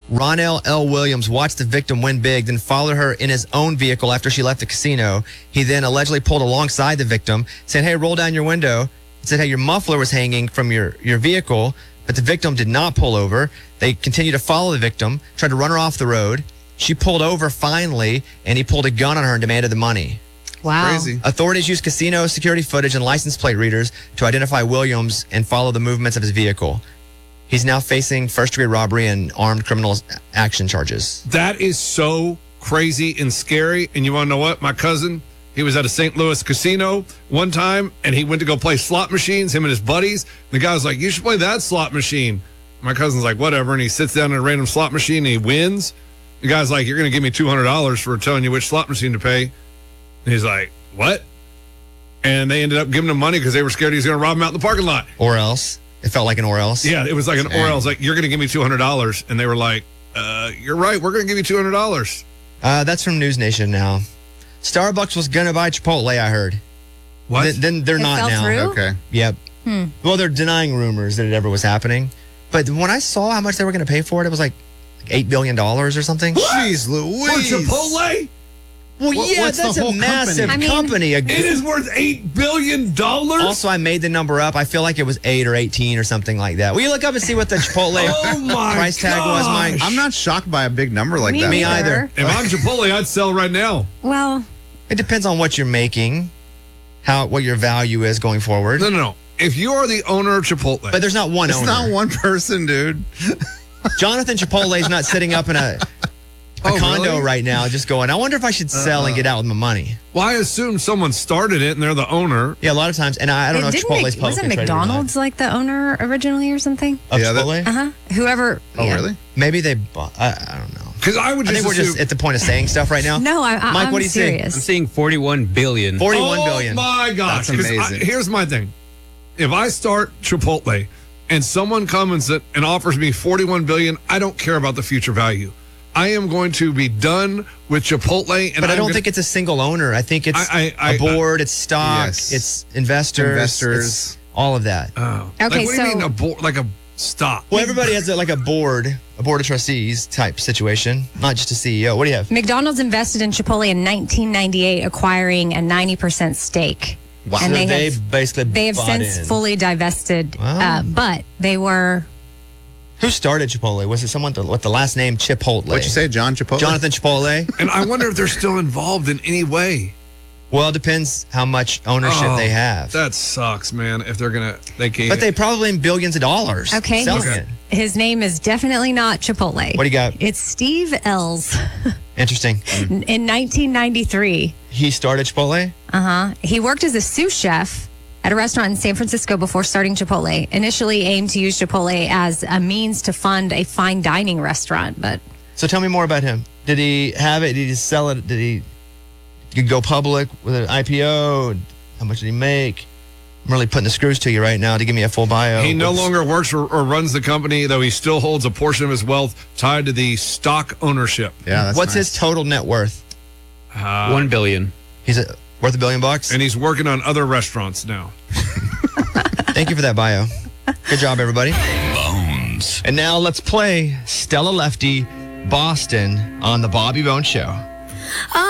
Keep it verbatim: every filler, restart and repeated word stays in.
Ronell L. Williams watched the victim win big, then followed her in his own vehicle after she left the casino. He then allegedly pulled alongside the victim, saying, hey, roll down your window. He said, hey, your muffler was hanging from your, your vehicle, but the victim did not pull over. They continued to follow the victim, tried to run her off the road. She pulled over finally, and he pulled a gun on her and demanded the money. Wow. Crazy. Authorities used casino security footage and license plate readers to identify Williams and follow the movements of his vehicle. He's now facing first-degree robbery and armed criminal action charges. That is so crazy and scary. And you want to know what? My cousin, he was at a Saint Louis casino one time, and he went to go play slot machines, him and his buddies. The guy was like, you should play that slot machine. My cousin's like, whatever. And he sits down at a random slot machine, and he wins. The guy's like, you're going to give me two hundred dollars for telling you which slot machine to pay. And he's like, what? And they ended up giving him money because they were scared he was going to rob him out in the parking lot. Or else. It felt like an or else. Yeah, it was like an Dang. or else. Like, you're going to give me two hundred dollars. And they were like, uh, you're right. We're going to give you two hundred dollars. Uh, that's from News Nation now. Starbucks was going to buy Chipotle, I heard. What? Th- then they're It not fell now. through? Okay. Yep. Hmm. Well, they're denying rumors that it ever was happening. But when I saw how much they were going to pay for it, it was like eight billion dollars or something. Jeez For Louise. Chipotle? Well, What- yeah, what's the that's a whole massive company? company. I mean- A- It is worth eight billion dollars? Also, I made the number up. I feel like it was eight or eighteen or something like that. Will you look up and see what the Chipotle Oh my price tag was, Mike? gosh. I'm not shocked by a big number like Me that. Me neither. either. If I'm Chipotle, I'd sell right now. Well, It depends on what you're making, how what your value is going forward. No, no, no. If you are the owner of Chipotle, But there's not one It's owner. not one person, dude. Jonathan Chipotle is not sitting up in a, a Oh, condo really? right now just going, I wonder if I should sell and get out with my money. well, I assume someone started it and they're the owner. Yeah, a lot of times, and I, I don't know if didn't Chipotle's Mc- wasn't publicly traded or not. McDonald's like the owner originally or something? Of Yeah, that- Chipotle? Uh huh. Whoever. Oh, yeah. really? Maybe they bought, I, I don't know. Because I would I just think we're assume, just at the point of saying stuff right now. No, I, I, Mike, I'm what do you think? serious. I'm seeing forty-one billion. forty-one oh billion. my gosh. That's 'Cause I- amazing. here's my thing. If I start Chipotle and someone comes and, and offers me forty-one billion dollars, I don't care about the future value. I am going to be done with Chipotle. And But I I'm don't gonna- think it's a single owner. I think it's I- I- I- a board, it's stock, Yes. it's investors, Investors. it's all of that. Oh. Okay, like, what do you so- mean a board? Like a stop? Well, everybody has a, like a board, a board of trustees type situation, not just a C E O. What do you have? McDonald's invested in Chipotle in nineteen ninety-eight, acquiring a ninety percent stake. Wow. And So they, they have, basically they have bought since in. fully divested, Wow. uh, but they were. Who started Chipotle? Was it someone th- with the last name Chipotle? What'd you say, John Chipotle? Jonathan Chipotle? And I wonder if they're still involved in any way. Well, it depends how much ownership Oh, they have. That sucks, man. If they're gonna, they can't. But they probably in billions of dollars. Okay. Selling Okay. it. His name is definitely not Chipotle. What do you got? It's Steve Ells. Interesting. In nineteen ninety-three, He started Chipotle? uh-huh, he worked as a sous chef at a restaurant in San Francisco before starting Chipotle. Initially aimed to use Chipotle as a means to fund a fine dining restaurant, but So tell me more about him. Did he have it? Did he sell it? Did he, did he go public with an I P O? How much did he make? I'm really putting the screws to you right now to give me a full bio. He no What's- longer works or, or runs the company, though he still holds a portion of his wealth tied to the stock ownership. Yeah, that's What's nice. his total net worth? Uh, One billion. He's a, worth a billion bucks? And he's working on other restaurants now. Thank you for that bio. Good job, everybody. Bones. And now let's play Stella Lefty Boston on the Bobby Bones Show.